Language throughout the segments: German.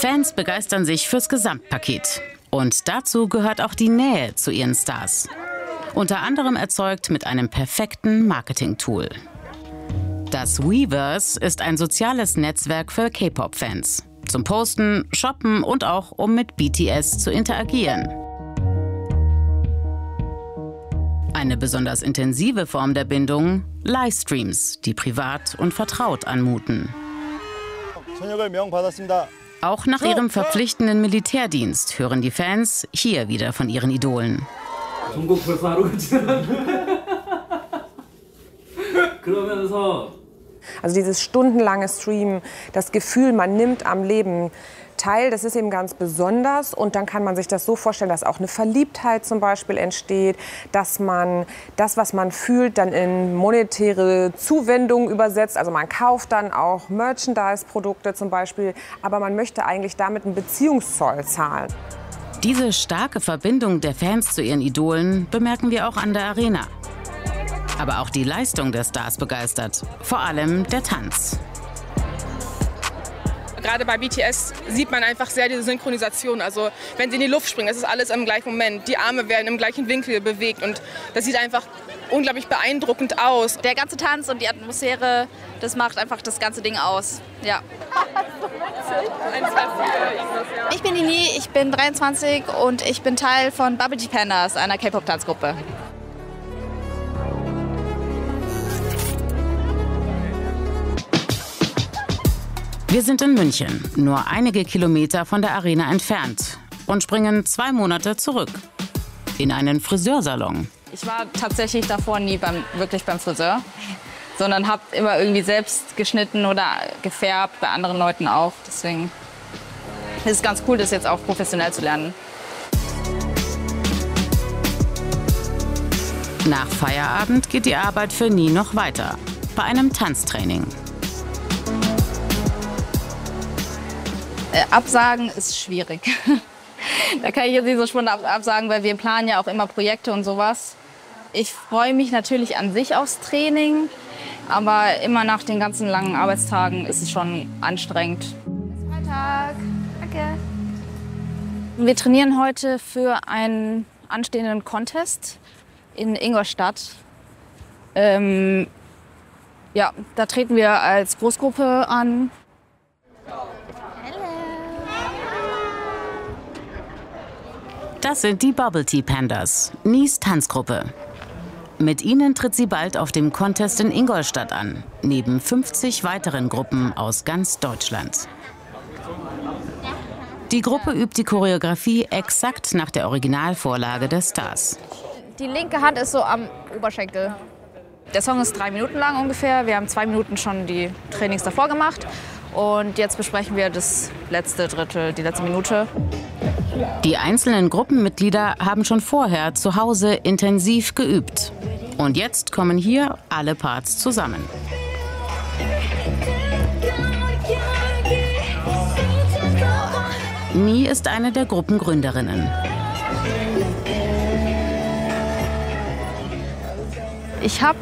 Fans begeistern sich fürs Gesamtpaket. Und dazu gehört auch die Nähe zu ihren Stars. Unter anderem erzeugt mit einem perfekten Marketing-Tool. Das Weverse ist ein soziales Netzwerk für K-Pop-Fans. Zum Posten, Shoppen und auch um mit BTS zu interagieren. Eine besonders intensive Form der Bindung: Livestreams, die privat und vertraut anmuten. Auch nach ihrem verpflichtenden Militärdienst hören die Fans hier wieder von ihren Idolen. Also dieses stundenlange Streamen, das Gefühl, man nimmt am Leben teil, das ist eben ganz besonders. Und dann kann man sich das so vorstellen, dass auch eine Verliebtheit zum Beispiel entsteht, dass man das, was man fühlt, dann in monetäre Zuwendungen übersetzt. Also man kauft dann auch Merchandise-Produkte zum Beispiel, aber man möchte eigentlich damit einen Beziehungszoll zahlen. Diese starke Verbindung der Fans zu ihren Idolen bemerken wir auch an der Arena. Aber auch die Leistung der Stars begeistert, vor allem der Tanz. Gerade bei BTS sieht man einfach sehr diese Synchronisation. Also wenn sie in die Luft springen, das ist alles im gleichen Moment. Die Arme werden im gleichen Winkel bewegt und das sieht einfach unglaublich beeindruckend aus. Der ganze Tanz und die Atmosphäre, das macht einfach das ganze Ding aus. Ja. Ich bin Nini, ich bin 23 und ich bin Teil von Bubble Tea Pandas, einer K-Pop-Tanzgruppe. Wir sind in München, nur einige Kilometer von der Arena entfernt und springen 2 Monate zurück in einen Friseursalon. Ich war tatsächlich davor nie wirklich beim Friseur, sondern habe immer irgendwie selbst geschnitten oder gefärbt, bei anderen Leuten auch. Deswegen ist es ganz cool, das jetzt auch professionell zu lernen. Nach Feierabend geht die Arbeit für Nie noch weiter, bei einem Tanztraining. Absagen ist schwierig. Da kann ich jetzt nicht so spontan absagen, weil wir planen ja auch immer Projekte und sowas. Ich freue mich natürlich an sich aufs Training, aber immer nach den ganzen langen Arbeitstagen ist es schon anstrengend. Freitag. Danke. Wir trainieren heute für einen anstehenden Contest in Ingolstadt. Ja, da treten wir als Großgruppe an. Das sind die Bubble Tea Pandas, Nies Tanzgruppe. Mit ihnen tritt sie bald auf dem Contest in Ingolstadt an, neben 50 weiteren Gruppen aus ganz Deutschland. Die Gruppe übt die Choreografie exakt nach der Originalvorlage der Stars. Die linke Hand ist so am Oberschenkel. Der Song ist 3 Minuten lang ungefähr. Wir haben 2 Minuten schon die Trainings davor gemacht. Und jetzt besprechen wir das letzte Drittel, die letzte Minute. Die einzelnen Gruppenmitglieder haben schon vorher zu Hause intensiv geübt. Und jetzt kommen hier alle Parts zusammen. Nie ist eine der Gruppengründerinnen. Ich habe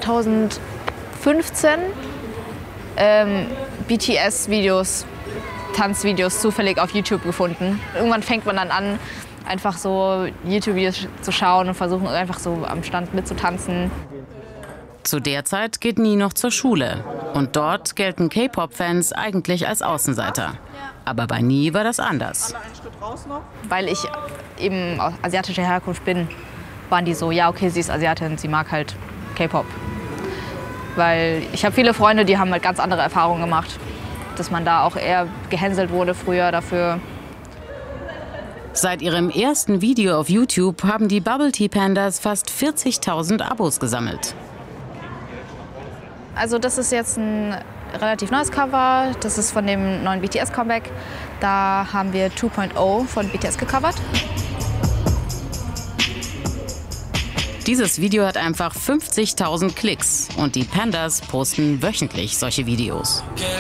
2015 BTS-Videos, Tanzvideos zufällig auf YouTube gefunden. Irgendwann fängt man dann an, einfach so YouTube-Videos zu schauen und versuchen einfach so am Stand mitzutanzen. Zu der Zeit geht Nie noch zur Schule. Und dort gelten K-Pop-Fans eigentlich als Außenseiter. Aber bei Nie war das anders. Weil ich eben aus asiatischer Herkunft bin, waren die so, ja okay, sie ist Asiatin, sie mag halt K-Pop. Weil ich habe viele Freunde, die haben halt ganz andere Erfahrungen gemacht. Dass man da auch eher gehänselt wurde früher dafür. Seit ihrem ersten Video auf YouTube haben die Bubble Tea Pandas fast 40.000 Abos gesammelt. Also das ist jetzt ein relativ neues Cover. Das ist von dem neuen BTS-Comeback. Da haben wir 2.0 von BTS gecovert. Dieses Video hat einfach 50.000 Klicks und die Pandas posten wöchentlich solche Videos.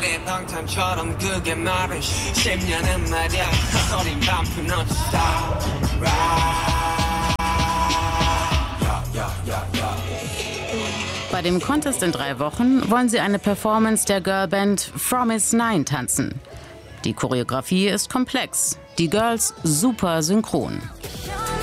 Bei dem Contest in 3 Wochen wollen sie eine Performance der Girlband Fromis 9 tanzen. Die Choreografie ist komplex, die Girls super synchron.